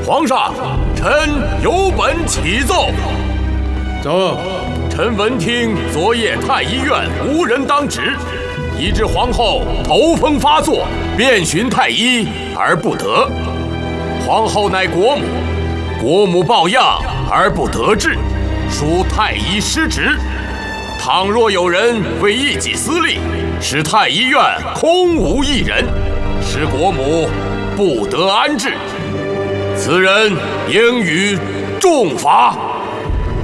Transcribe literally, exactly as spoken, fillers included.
皇上，臣有本启奏。 奏。 臣闻听昨夜太医院无人当值，以致皇后头风发作，遍寻太医而不得。皇后乃国母，国母抱恙而不得治，属太医失职。倘若有人为一己私利，使太医院空无一人，使国母不得安治，此人应予重罚。